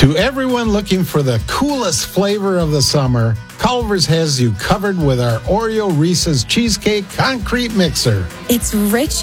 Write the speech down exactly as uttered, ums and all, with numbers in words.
To everyone looking for the coolest flavor of the summer, Culver's has you covered with our Oreo Reese's Cheesecake Concrete Mixer. It's rich